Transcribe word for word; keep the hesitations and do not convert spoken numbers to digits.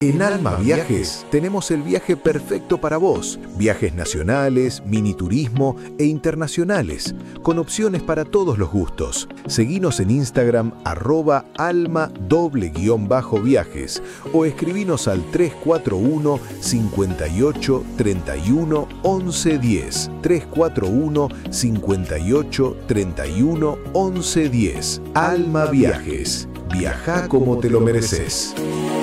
En Alma Viajes tenemos el viaje perfecto para vos. Viajes nacionales, miniturismo e internacionales, con opciones para todos los gustos. Seguinos en Instagram arroba alma doble guión bajo viajes o escribinos al tres cuatro uno, cincuenta y ocho, treinta y uno, once diez. tres cuatro uno, cincuenta y ocho, treinta y uno, once diez. Alma Viajes. Viaja como te lo mereces.